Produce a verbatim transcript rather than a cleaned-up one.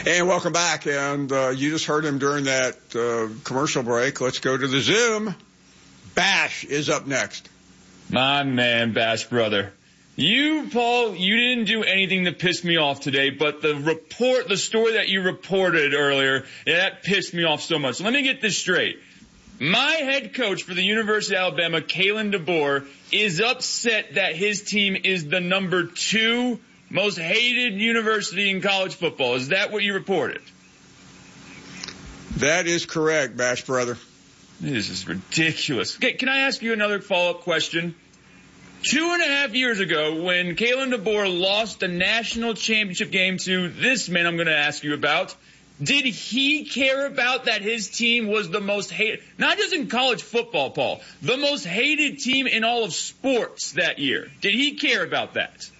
And welcome back. And uh, you just heard him during that uh, commercial break. Let's go to the Zoom. Bash is up next. My man, Bash brother. You, Paul, you didn't do anything to piss me off today, but the report, the story that you reported earlier, yeah, that pissed me off so much. So let me get this straight. My head coach for the University of Alabama, Kalen DeBoer, is upset that his team is the number two most hated university in college football. Is that what you reported? That is correct, Bash brother. This is ridiculous. Okay, can I ask you another follow-up question? Two and a half years ago, when Kalen DeBoer lost the national championship game to this man I'm going to ask you about, did he care about that his team was the most hated, not just in college football, Paul, the most hated team in all of sports that year? Did he care about that?